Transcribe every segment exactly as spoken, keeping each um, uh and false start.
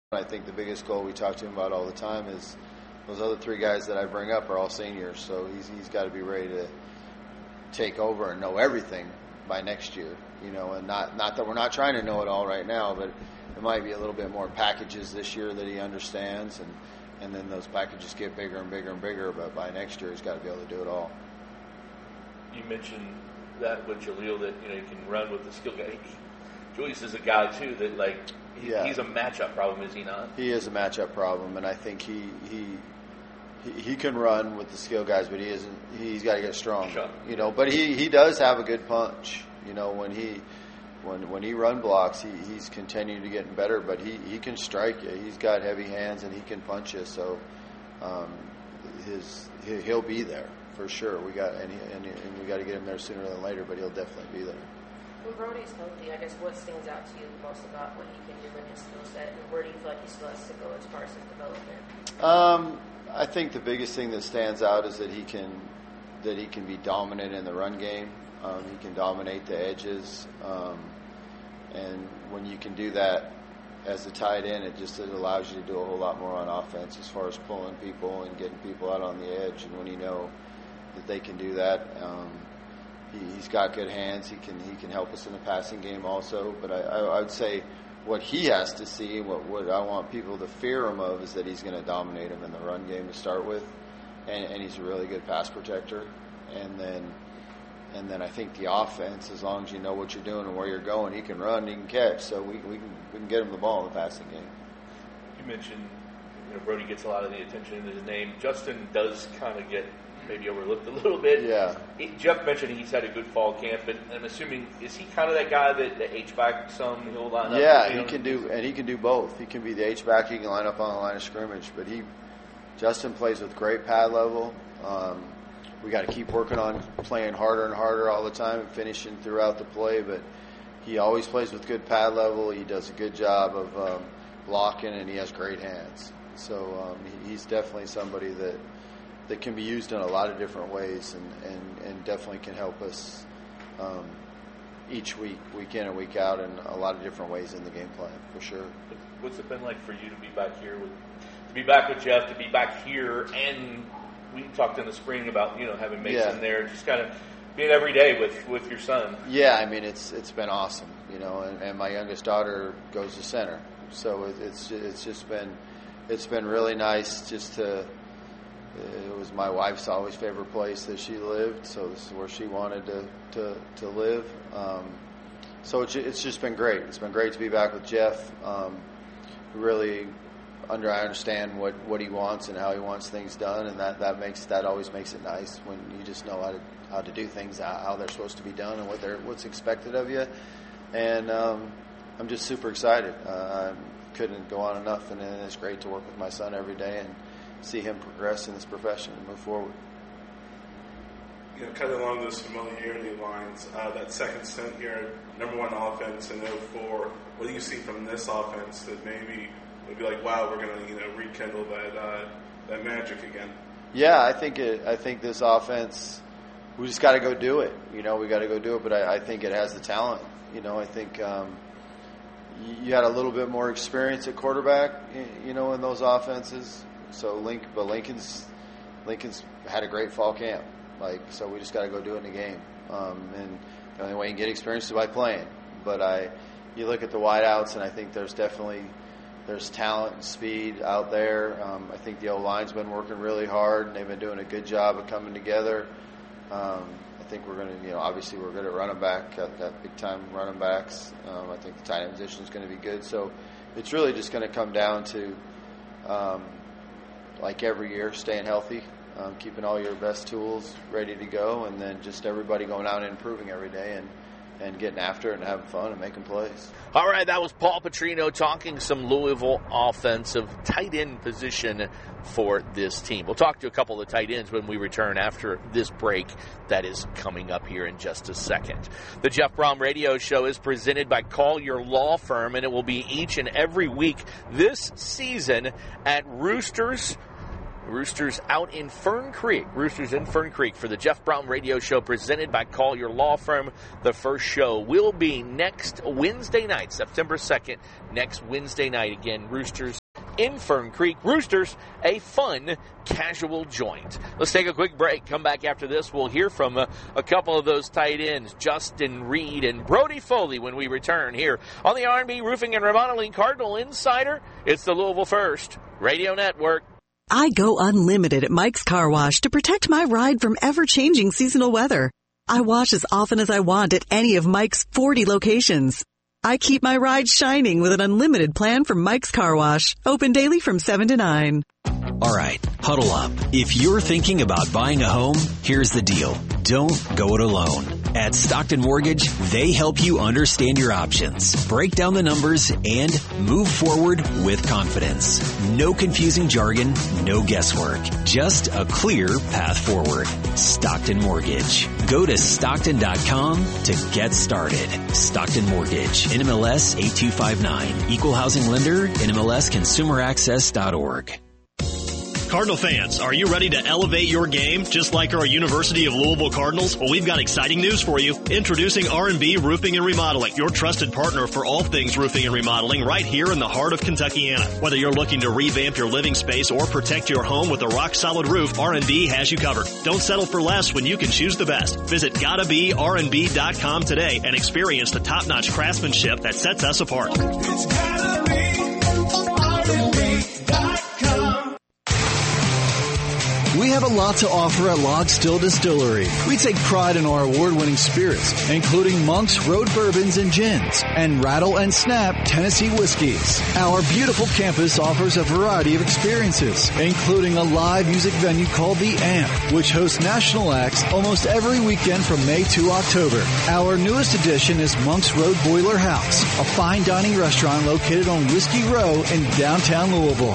I think the biggest goal we talk to him about all the time is those other three guys that I bring up are all seniors, so he's he's got to be ready to take over and know everything by next year. You know, and not not that we're not trying to know it all right now, but it might be a little bit more packages this year that he understands, and, and then those packages get bigger and bigger and bigger, but by next year he's got to be able to do it all. You mentioned that with Jaleel, that you know he can run with the skill guy. Julius is a guy too that like he, yeah. he's a matchup problem, is he not? He is a matchup problem, and I think he he he, he can run with the skill guys, but he isn't. He's got to get strong, sure. you know. But he, he does have a good punch, you know. When he when when he run blocks, he, he's continuing to get better. But he, he can strike you. He's got heavy hands, and he can punch you. So um, his he, he'll be there for sure. We got and, he, and, and we got to get him there sooner than later. But he'll definitely be there. When Brody's healthy, I guess what stands out to you the most about what he can do in his skill set, and where do you feel like he still has to go as far as his development? Um, I think the biggest thing that stands out is that he can that he can be dominant in the run game. Um, he can dominate the edges, um, and when you can do that as a tight end, it just it allows you to do a whole lot more on offense as far as pulling people and getting people out on the edge. And when you know that they can do that. Um, He, he's got good hands. He can he can help us in the passing game also. But I, I, I would say what he has to see, what, what I want people to fear him of, is that he's going to dominate him in the run game to start with, and, and he's a really good pass protector. And then and then I think the offense, as long as you know what you're doing and where you're going, he can run, he can catch. So we we can we can get him the ball in the passing game. You mentioned you know Brody gets a lot of the attention in his name. Justin does kind of get maybe overlooked a little bit. Yeah. He, Jeff mentioned he's had a good fall camp, and I'm assuming, is he kind of that guy that, that H-back some, he'll line up? Yeah, he can do, and he can do both. He can be the H-back, he can line up on the line of scrimmage, but he, Justin plays with great pad level. Um, we got to keep working on playing harder and harder all the time and finishing throughout the play, but he always plays with good pad level. He does a good job of um, blocking, and he has great hands. So um, he, he's definitely somebody that that can be used in a lot of different ways, and, and, and definitely can help us um, each week, week in and week out, in a lot of different ways in the game plan, for sure. What's it been like for you to be back here with, to be back with Jeff, to be back here, and we talked in the spring about, you know, having Mason yeah. there, just kind of being every day with, with your son. Yeah, I mean, it's it's been awesome, you know, and, and my youngest daughter goes to center, so it, it's it's just been it's been really nice just to. It was my wife's always favorite place that she lived, so this is where she wanted to to, to live. Um, so it's, it's just been great. It's been great to be back with Jeff. Um, really, under I understand what, what he wants and how he wants things done, and that, that makes that always makes it nice when you just know how to how to do things, how they're supposed to be done, and what they're what's expected of you. And um, I'm just super excited. Uh, I couldn't go on enough, and it's great to work with my son every day and see him progress in this profession and move forward. You know, kind of along those familiarity lines, uh, that second stint here, number one offense in oh four, what do you see from this offense that maybe would be like, wow, we're going to, you know, rekindle that uh, that magic again? Yeah, I think it. I think this offense, we just got to go do it. You know, we got to go do it. But I, I think it has the talent. You know, I think um, you, you had a little bit more experience at quarterback. You know, in those offenses. So Link, but Lincoln's Lincoln's had a great fall camp. Like, so we just got to go do it in the game. Um, and the only way you can get experience is by playing. But I, you look at the wideouts, and I think there's definitely there's talent and speed out there. Um, I think the O-line's been working really hard, and they've been doing a good job of coming together. Um, I think we're going to, you know, obviously we're good at running back, got, got big-time running backs. Um, I think the tight end position is going to be good. So it's really just going to come down to, um, like every year, staying healthy, um, keeping all your best tools ready to go, and then just everybody going out and improving every day and, and getting after it and having fun and making plays. All right, that was Paul Petrino talking some Louisville offensive tight end position for this team. We'll talk to a couple of the tight ends when we return after this break that is coming up here in just a second. The Jeff Brohm Radio Show is presented by Collier Law Firm, and it will be each and every week this season at Roosters Roosters out in Fern Creek. Roosters in Fern Creek for the Jeff Brown Radio Show presented by Collier Law Firm. The first show will be next Wednesday night, September second. Next Wednesday night, again, Roosters in Fern Creek. Roosters, a fun, casual joint. Let's take a quick break. Come back after this. We'll hear from a, a couple of those tight ends, Justin Reed and Brody Foley, when we return here on the R and B Roofing and Remodeling Cardinal Insider. It's the Louisville First Radio Network. I go unlimited at Mike's Car Wash to protect my ride from ever-changing seasonal weather. I wash as often as I want at any of Mike's forty locations. I keep my ride shining with an unlimited plan from Mike's Car Wash, open daily from seven to nine. All right, huddle up. If you're thinking about buying a home, here's the deal. Don't go it alone. At Stockton Mortgage, they help you understand your options, break down the numbers, and move forward with confidence. No confusing jargon, no guesswork. Just a clear path forward. Stockton Mortgage. Go to Stockton dot com to get started. Stockton Mortgage. N M L S eight two five nine. Equal Housing Lender. N M L S Consumer Access dot org. Cardinal fans, are you ready to elevate your game just like our University of Louisville Cardinals? Well, we've got exciting news for you. Introducing R and B Roofing and Remodeling, your trusted partner for all things roofing and remodeling right here in the heart of Kentuckiana. Whether you're looking to revamp your living space or protect your home with a rock-solid roof, R and B has you covered. Don't settle for less when you can choose the best. Visit gotta be R and B dot com today and experience the top-notch craftsmanship that sets us apart. It's gotta be R and B dot com. We have a lot to offer at Log Still Distillery. We take pride in our award-winning spirits, including Monk's Road Bourbons and Gins, and Rattle and Snap Tennessee Whiskies. Our beautiful campus offers a variety of experiences, including a live music venue called The Amp, which hosts national acts almost every weekend from May to October. Our newest addition is Monk's Road Boiler House, a fine dining restaurant located on Whiskey Row in downtown Louisville.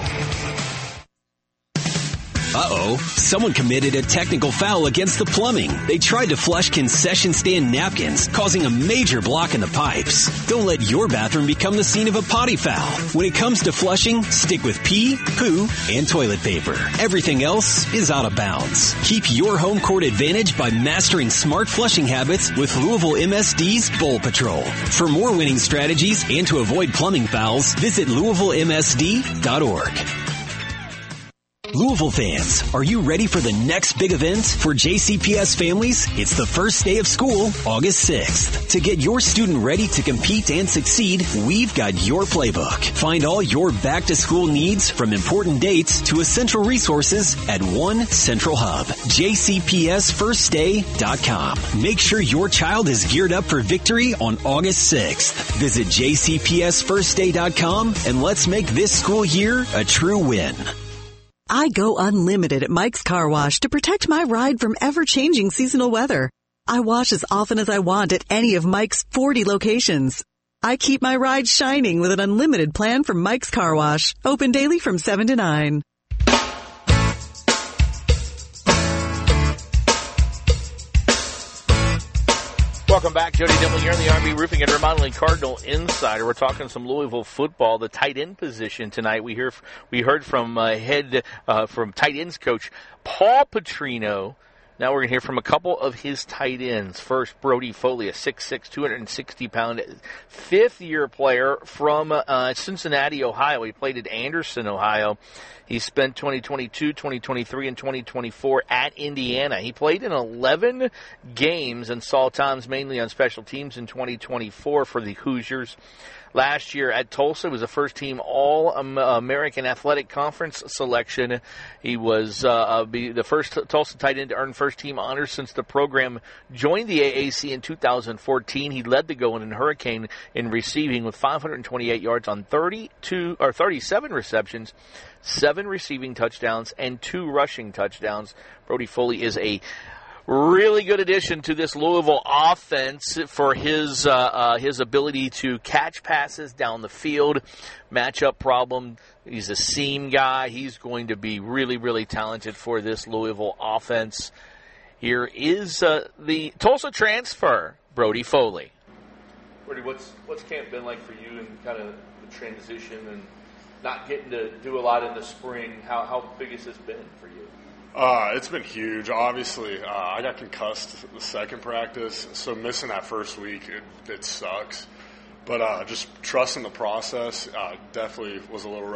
Uh-oh, someone committed a technical foul against the plumbing. They tried to flush concession stand napkins, causing a major block in the pipes. Don't let your bathroom become the scene of a potty foul. When it comes to flushing, stick with pee, poo, and toilet paper. Everything else is out of bounds. Keep your home court advantage by mastering smart flushing habits with Louisville M S D's Bowl Patrol. For more winning strategies and to avoid plumbing fouls, visit Louisville M S D dot org. Louisville fans, are you ready for the next big event? For J C P S families, it's the first day of school, August sixth. To get your student ready to compete and succeed, we've got your playbook. Find all your back-to-school needs from important dates to essential resources at one central hub, J C P S first day dot com. Make sure your child is geared up for victory on August sixth. Visit J C P S first day dot com and let's make this school year a true win. I go unlimited at Mike's Car Wash to protect my ride from ever-changing seasonal weather. I wash as often as I want at any of Mike's forty locations. I keep my ride shining with an unlimited plan from Mike's Car Wash, open daily from seven to nine. Welcome back. Jody Dimble here in the R and B Roofing and Remodeling Cardinal Insider. We're talking some Louisville football, the tight end position tonight. We hear we heard from uh, head uh, from tight ends coach Paul Petrino. Now we're going to hear from a couple of his tight ends. First, Brody Foley, a six six, two hundred sixty pound fifth-year player from uh, Cincinnati, Ohio. He played at Anderson, Ohio. He spent twenty twenty-two, twenty twenty-three, and twenty twenty-four at Indiana. He played in eleven games and saw times mainly on special teams in twenty twenty-four for the Hoosiers. Last year at Tulsa, was a first-team All-American Athletic Conference selection. He was uh, the first Tulsa tight end to earn first-team honors since the program joined the A A C in two thousand fourteen. He led the Golden Hurricane in receiving with five hundred twenty-eight yards on thirty-two or thirty-seven receptions, seven receiving touchdowns, and two rushing touchdowns. Brody Foley is a really good addition to this Louisville offense for his uh, uh, his ability to catch passes down the field, matchup problem. He's a seam guy. He's going to be really, really talented for this Louisville offense. Here is uh, the Tulsa transfer, Brody Foley. Brody, what's what's camp been like for you and kind of the transition and not getting to do a lot in the spring. How how big has this been for you? Uh, it's been huge. Obviously, uh, I got concussed the second practice, so missing that first week, it, it sucks. But uh, just trusting the process uh, definitely was a little rough.